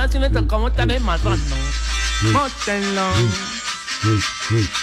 ahora sí me tocó montar el marrano. Mótenlo.